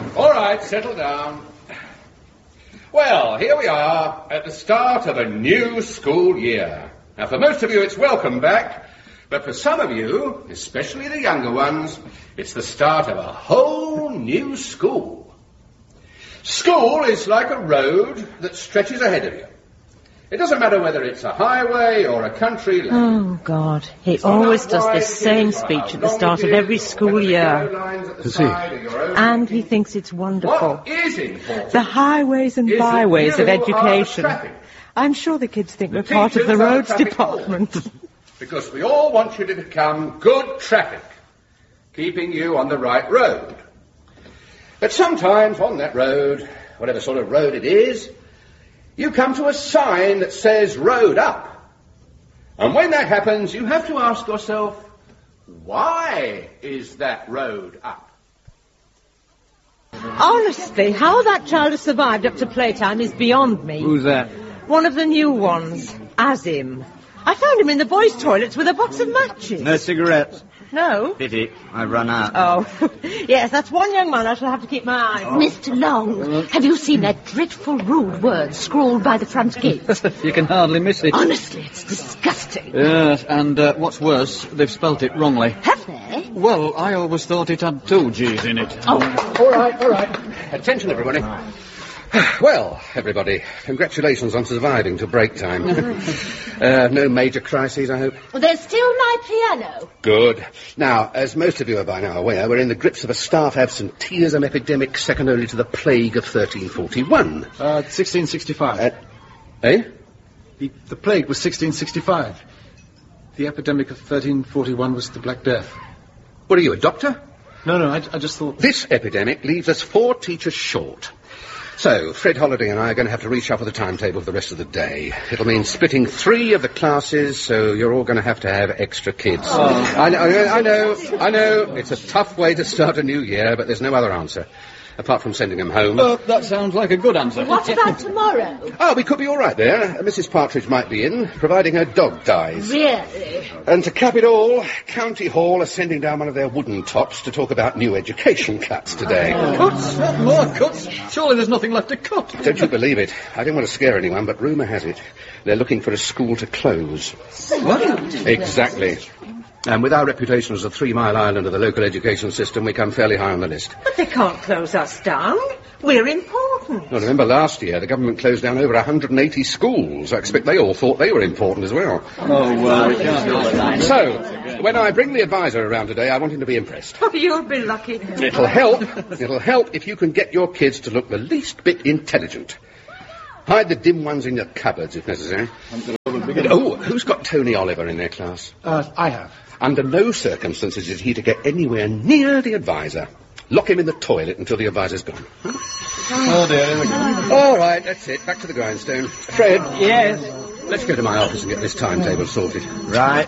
All right, settle down. Well, here we are at the start of a new school year. Now, for most of you, it's welcome back. But for some of you, especially the younger ones, it's the start of a whole new school. School is like a road that stretches ahead of you. It doesn't matter whether it's a highway or a country lane. Oh, God. He always does the same speech at the start of every school year. Does he? And he thinks it's wonderful. What is important? The highways and byways of education. I'm sure the kids think we're part of the roads department. Because we all want you to become good traffic, keeping you on the right road. But sometimes on that road, whatever sort of road it is, you come to a sign that says road up. And when that happens, you have to ask yourself, why is that road up? Honestly, how that child has survived up to playtime is beyond me. Who's that? One of the new ones, Azim. I found him in the boys' toilets with a box of matches. No cigarettes. No? Pity. I run out. Oh, yes, that's one young man I shall have to keep my eye on. Mr. Long, have you seen that dreadful rude word scrawled by the front gate? You can hardly miss it. Honestly, it's disgusting. Yes, and What's worse, they've spelt it wrongly. Have they? Well, I always thought it had 2 G's in it. Oh. All right. Attention, everybody. Well, everybody, congratulations on surviving to break time. No major crises, I hope? Well, there's still my piano. Good. Now, as most of you are by now aware, we're in the grips of a staff absenteeism epidemic second only to the plague of 1341. 1665. Eh? The plague was 1665. The epidemic of 1341 was the Black Death. What are you, a doctor? No, I just thought... This epidemic leaves us 4 teachers short. So, Fred Holliday and I are going to have to reshuffle the timetable for the rest of the day. It'll mean splitting 3 of the classes, so you're all going to have extra kids. Oh. I know. It's a tough way to start a new year, but there's no other answer. Apart from sending them home. Well, that sounds like a good answer. What about tomorrow? Oh, we could be all right there. Mrs. Partridge might be in, providing her dog dies. Really? And to cap it all, County Hall are sending down one of their wooden tops to talk about new education cuts today. Cuts? More cuts? Surely there's nothing left to cut. Don't you believe it? I don't want to scare anyone, but rumour has it they're looking for a school to close. What? Exactly. And with our reputation as a 3-mile island of the local education system, we come fairly high on the list. But they can't close us down. We're important. Well, remember last year, the government closed down over 180 schools. I expect they all thought they were important as well. Oh, well, we can't do that. So, when I bring the advisor around today, I want him to be impressed. Oh, you'll be lucky. It'll help if you can get your kids to look the least bit intelligent. Hide the dim ones in your cupboards, if necessary. Oh, who's got Tony Oliver in their class? I have. Under no circumstances is he to get anywhere near the advisor. Lock him in the toilet until the advisor's gone. Oh, dear, here we go. All right, that's it. Back to the grindstone. Fred. Yes? Let's go to my office and get this timetable sorted. Right.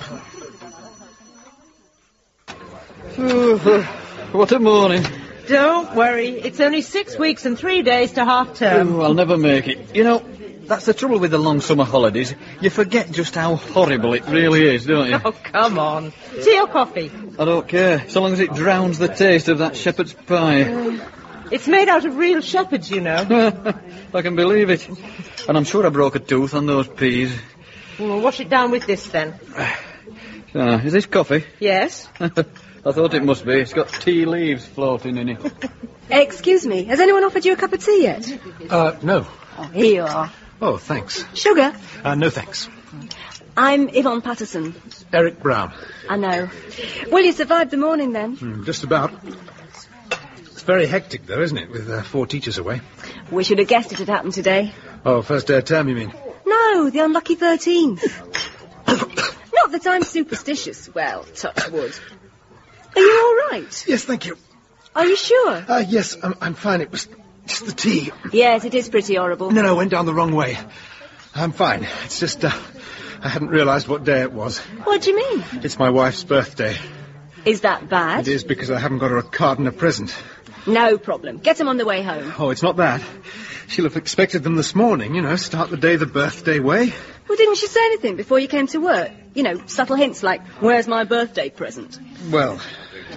What a morning. Don't worry. It's only 6 weeks and 3 days to half term. Oh, I'll never make it. You know, that's the trouble with the long summer holidays. You forget just how horrible it really is, don't you? Oh, come on. Tea or coffee? I don't care, so long as it drowns the taste of that shepherd's pie. It's made out of real shepherds, you know. I can believe it. And I'm sure I broke a tooth on those peas. We'll wash it down with this, then. Is this coffee? Yes. I thought it must be. It's got tea leaves floating in it. Excuse me, has anyone offered you a cup of tea yet? No. Oh, here you are. Oh, thanks. Sugar? No thanks. I'm Yvonne Patterson. Eric Brown. I know. Well, you survived the morning, then? Just about. It's very hectic, though, isn't it, with 4 teachers away? We should have guessed it had happened today. Oh, first day of term, you mean? No, the unlucky 13th. Not that I'm superstitious. Well, touch wood. Are you all right? Yes, thank you. Are you sure? Yes, I'm fine. It was just the tea. Yes, it is pretty horrible. No, I went down the wrong way. I'm fine. It's just, I hadn't realised what day it was. What do you mean? It's my wife's birthday. Is that bad? It is because I haven't got her a card and a present. No problem. Get them on the way home. Oh, it's not that. She'll have expected them this morning, start the day the birthday way. Well, didn't she say anything before you came to work? Subtle hints like, where's my birthday present? Well,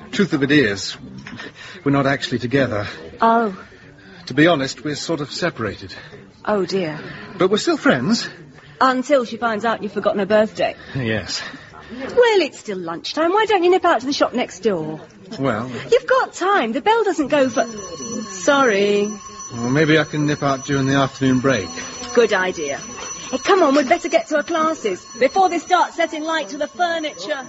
Truth of it is, we're not actually together. Oh. To be honest, we're sort of separated. Oh, dear. But we're still friends. Until she finds out you've forgotten her birthday. Yes. Well, it's still lunchtime. Why don't you nip out to the shop next door? Well... You've got time. The bell doesn't go for... Sorry. Well, maybe I can nip out during the afternoon break. Good idea. Hey, come on, we'd better get to our classes before they start setting light to the furniture.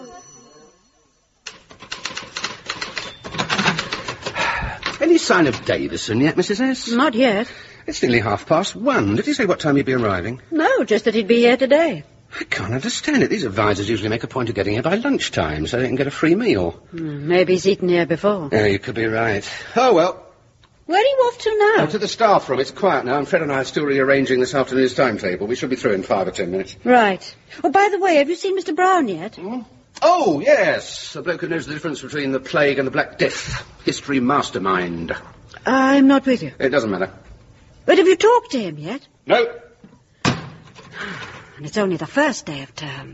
Any sign of Davison yet, Mrs. S? Not yet. It's nearly 1:30. Did he say what time he'd be arriving? No, just that he'd be here today. I can't understand it. These advisors usually make a point of getting here by lunchtime so they can get a free meal. Maybe he's eaten here before. Yeah, you could be right. Oh, well. Where are you off to now? To the staff room. It's quiet now, and Fred and I are still rearranging this afternoon's timetable. We should be through in 5 or 10 minutes. Right. Oh, by the way, have you seen Mr. Brown yet? Oh, yes. The bloke who knows the difference between the plague and the Black Death. History mastermind. I'm not with you. It doesn't matter. But have you talked to him yet? No. And it's only the first day of term.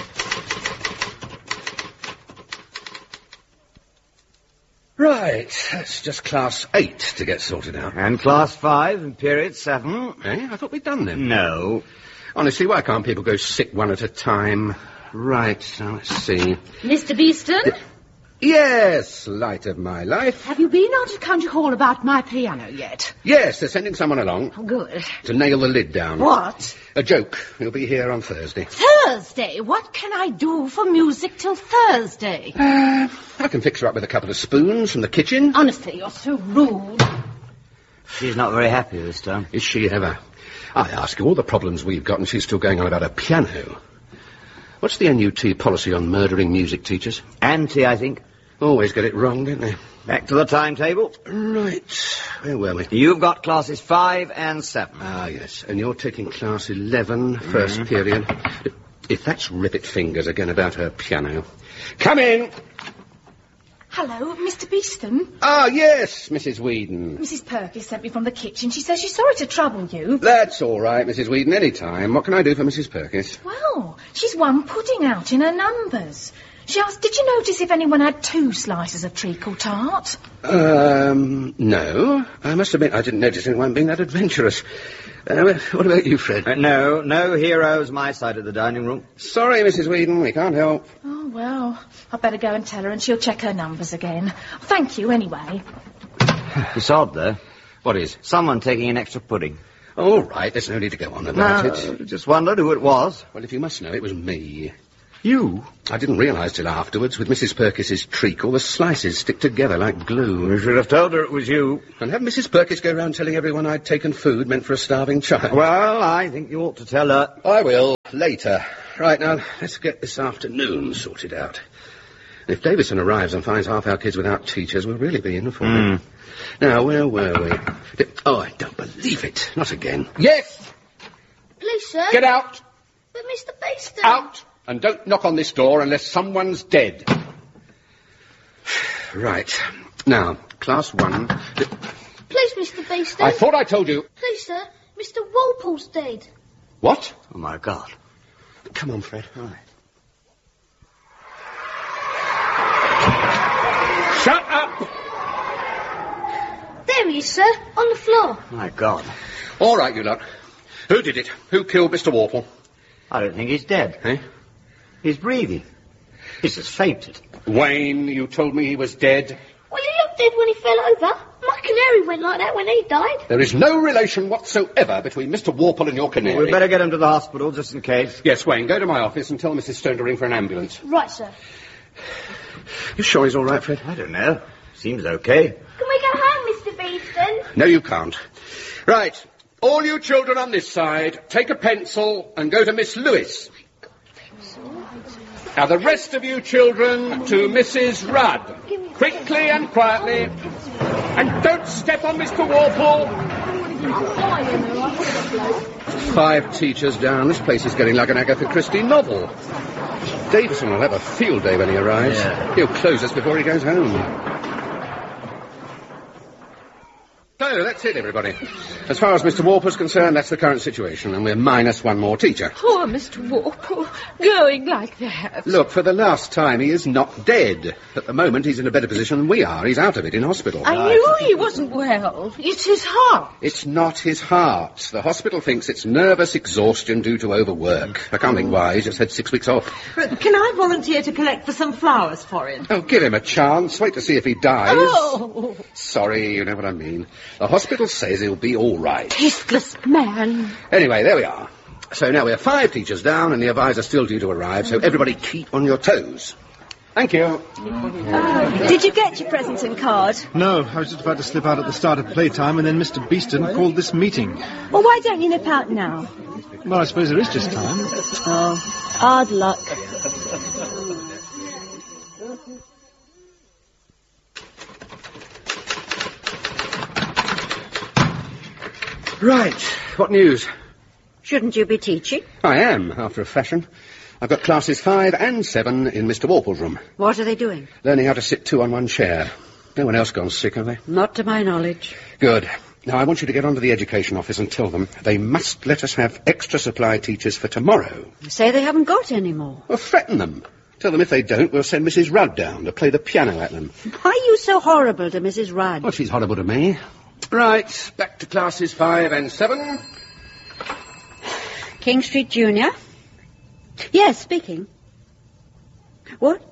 Right. That's just Class 8 to get sorted out. And Class 5 and Period 7. Eh? I thought we'd done them. No. Honestly, why can't people go sick one at a time? Right, now let's see. Mr. Beeston? Yes, light of my life. Have you been out at County Hall about my piano yet? Yes, they're sending someone along. Oh, good. To nail the lid down. What? A joke. He'll be here on Thursday. Thursday? What can I do for music till Thursday? I can fix her up with a couple of spoons from the kitchen. Honestly, you're so rude. She's not very happy this time. Is she ever? I ask you all the problems we've got and she's still going on about a piano. What's the NUT policy on murdering music teachers? Anti, I think. Always get it wrong, don't they? Back to the timetable. Right. Where were we? You've got classes 5 and 7. Ah, yes. And you're taking class 11, first period. If that's Ribbit Fingers again about her piano. Come in! Hello, Mr. Beeston. Ah, yes, Mrs. Whedon. Mrs. Perkins sent me from the kitchen. She says she's sorry to trouble you. That's all right, Mrs. Whedon, any time. What can I do for Mrs. Perkins? Well, she's won pudding out in her numbers. She asked, did you notice if anyone had 2 slices of treacle tart? No. I must admit I didn't notice anyone being that adventurous. What about you, Fred? No heroes my side of the dining room. Sorry, Mrs. Whedon, we can't help. Oh, well, I'd better go and tell her and she'll check her numbers again. Thank you, anyway. It's odd, though. What is? Someone taking an extra pudding. All right, there's no need to go on about it. Just wondered who it was. Well, if you must know, it was me. You? I didn't realise till afterwards, with Mrs. Perkis's treacle, the slices stick together like glue. You should have told her it was you. And have Mrs. Perkis go round telling everyone I'd taken food meant for a starving child. Well, I think you ought to tell her. I will, later. Right, now, let's get this afternoon sorted out. If Davison arrives and finds half our kids without teachers, we'll really be in for it. Now, where were we? Oh, I don't believe it. Not again. Yes! Please, sir. Get out! But Mr. Beeston... Out! And don't knock on this door unless someone's dead. Right. Now, Class 1... Please, Mr. Beeston. I thought I told you... Please, sir. Mr. Walpole's dead. What? Oh, my God. Come on, Fred. All right. Shut up! There he is, sir. On the floor. My God. All right, you lot. Who did it? Who killed Mr. Warple? I don't think he's dead. Eh? He's breathing. He's just fainted. Wayne, you told me he was dead. Well, he looked dead when he fell over. My canary went like that when he died. There is no relation whatsoever between Mr. Warple and your canary. Well, we'd better get him to the hospital, just in case. Yes, Wayne, go to my office and tell Mrs. Stone to ring for an ambulance. Right, sir. You sure he's all right, Fred? I don't know. Seems okay. Can we go home, Mr. Beeston? No, you can't. Right. All you children on this side, take a pencil and go to Miss Lewis. Now, the rest of you children to Mrs. Rudd. Quickly and quietly. And don't step on Mr. Warple. 5 teachers down. This place is getting like an Agatha Christie novel. Davison will have a field day when he arrives. Yeah. He'll close us before he goes home. So, that's it, everybody. As far as Mr. Warple's concerned, that's the current situation, and we're minus one more teacher. Poor Mr. Warple, going like that. Look, for the last time, he is not dead. At the moment, he's in a better position than we are. He's out of it in hospital. I knew he wasn't well. It's his heart. It's not his heart. The hospital thinks it's nervous exhaustion due to overwork. I can't think why. He's just had 6 weeks off. Can I volunteer to collect for some flowers for him? Oh, give him a chance. Wait to see if he dies. Oh! Sorry, you know what I mean. The hospital says he'll be all right. Tasteless man. Anyway, there we are. So now we have 5 teachers down and the advisor's still due to arrive, so everybody keep on your toes. Thank you. Did you get your present and card? No, I was just about to slip out at the start of playtime, and then Mr. Beeston called this meeting. Well, why don't you nip out now? Well, I suppose there is just time. Oh, hard luck. Right, what news? Shouldn't you be teaching? I am, after a fashion. I've got classes 5 and 7 in Mr. Warple's room. What are they doing? Learning how to sit 2 on one chair. No one else gone sick, have they? Not to my knowledge. Good. Now, I want you to get on to the education office and tell them they must let us have extra supply teachers for tomorrow. Say they haven't got any more. Well, threaten them. Tell them if they don't, we'll send Mrs. Rudd down to play the piano at them. Why are you so horrible to Mrs. Rudd? Well, she's horrible to me. Right, back to classes 5 and 7. King Street Junior? Yes, speaking. What?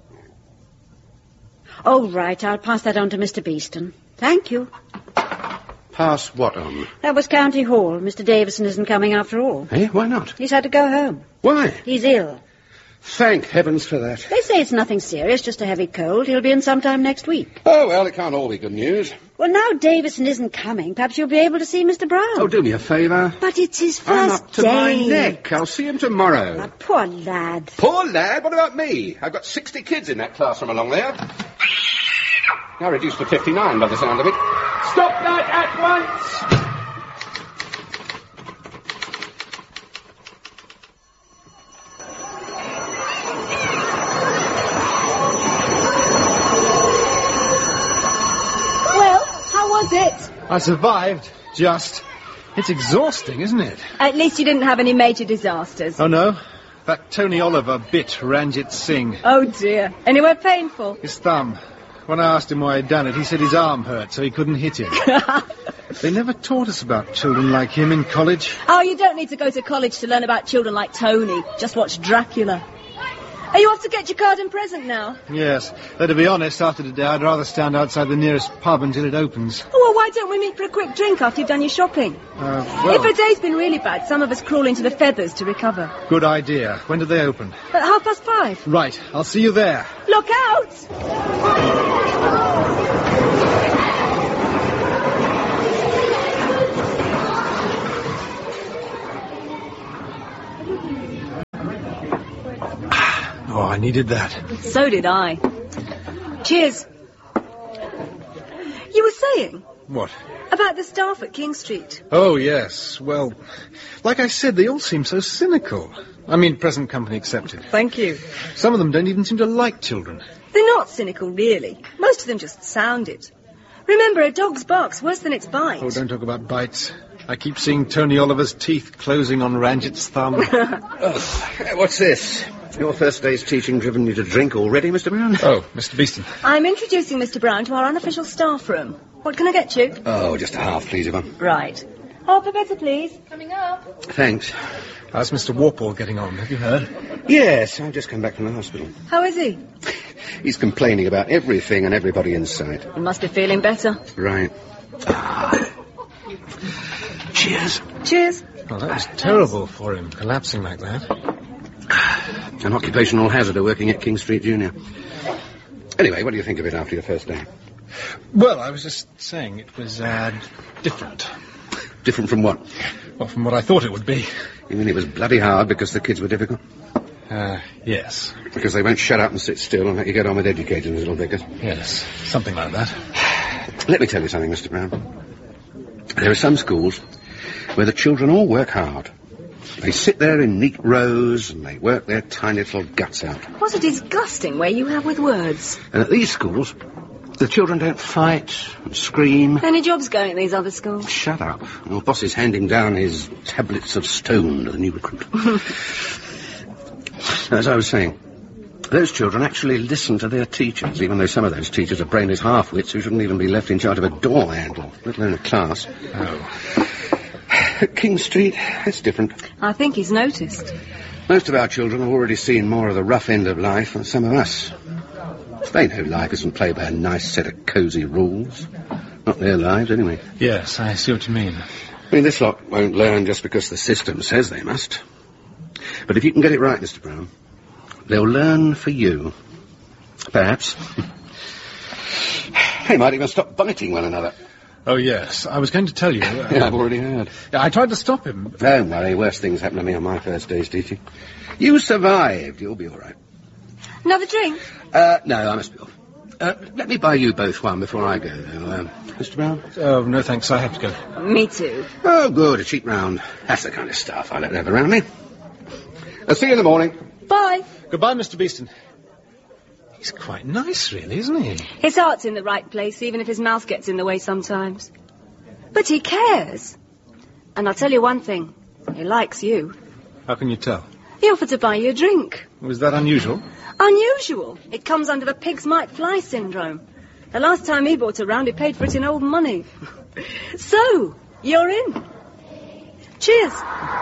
Oh, right, I'll pass that on to Mr. Beeston. Thank you. Pass what on? That was County Hall. Mr. Davison isn't coming after all. Eh? Why not? He's had to go home. Why? He's ill. Thank heavens for that. They say it's nothing serious, just a heavy cold. He'll be in sometime next week. Oh, well, it can't all be good news. Well, now Davison isn't coming. Perhaps you'll be able to see Mr. Brown. Oh, do me a favour. But it's his I'm first up to day. my neck. I'll see him tomorrow. Oh, poor lad. Poor lad? What about me? I've got 60 kids in that classroom along there. Now reduced to 59 by the sound of it. Stop that at once! It? I survived, just. It's exhausting, isn't it? At least you didn't have any major disasters. Oh, no? That Tony Oliver bit Ranjit Singh. Oh, dear. Anywhere painful? His thumb. When I asked him why he'd done it, he said his arm hurt, so he couldn't hit him. They never taught us about children like him in college. Oh, you don't need to go to college to learn about children like Tony. Just watch Dracula. Are you off to get your card and present now? Yes. Though, to be honest, after today, I'd rather stand outside the nearest pub until it opens. Oh, well, why don't we meet for a quick drink after you've done your shopping? Well... If a day's been really bad, some of us crawl into the feathers to recover. Good idea. When do they open? At 5:30. Right. I'll see you there. Look out! Oh, I needed that. So did I. Cheers. You were saying? What? About the staff at King Street. Oh, yes. Well, like I said, they all seem so cynical. I mean, present company accepted. Thank you. Some of them don't even seem to like children. They're not cynical, really. Most of them just sound it. Remember, a dog's bark's worse than its bite. Oh, don't talk about bites. I keep seeing Tony Oliver's teeth closing on Ranjit's thumb. What's this? Your first day's teaching driven you to drink already, Mr. Brown? Oh, Mr. Beeston. I'm introducing Mr. Brown to our unofficial staff room. What can I get you? Oh, just a half, please, Yvonne. Right. Half a better, please. Coming up. Thanks. How's Mr. Warple getting on? Have you heard? Yes, I've just come back from the hospital. How is he? He's complaining about everything and everybody in sight. He must be feeling better. Right. Cheers. Cheers. Well, that was terrible for him, collapsing like that. An occupational hazarder working at King Street Junior. Anyway, what do you think of it after your first day? Well, I was just saying it was, different. Different from what? Well, from what I thought it would be. You mean it was bloody hard because the kids were difficult? Yes. Because they won't shut up and sit still and let you get on with educating the little beggars? Yes, something like that. Let me tell you something, Mr. Brown. There are some schools where the children all work hard. They sit there in neat rows and they work their tiny little guts out. What a disgusting way you have with words. And at these schools, The children don't fight and scream. Any jobs going at these other schools? Shut up. Your boss is handing down his tablets of stone to the new recruit. As I was saying, those children actually listen to their teachers, even though some of those teachers are brainless half-wits who shouldn't even be left in charge of a door handle, let alone a class. Oh. At King Street, it's different. I think he's noticed. Most of our children have already seen more of the rough end of life than some of us. They know life isn't played by a nice set of cosy rules. Not their lives, anyway. Yes, I see what you mean. I mean, this lot won't learn just because the system says they must. But if you can get it right, Mr. Brown, they'll learn for you. Perhaps. They might even stop biting one another. Oh, yes. I was going to tell you. Yeah, I've already heard. I tried to stop him. Don't worry, worse things happened to me on my first days teaching. You survived. You'll be all right. Another drink? No, I must be off. Let me buy you both one before I go, though. Mr. Brown? Oh, no, thanks. I have to go. Me too. Oh, good. A cheap round. That's the kind of stuff I let have around me. I'll see you in the morning. Bye. Goodbye, Mr. Beeston. He's quite nice, really, isn't he? His heart's in the right place, even if his mouth gets in the way sometimes. But he cares. And I'll tell you one thing. He likes you. How can you tell? He offered to buy you a drink. Was that unusual? Unusual. It comes under the pigs might fly syndrome. The last time he bought a round, he paid for it in old money. So, you're in. Cheers.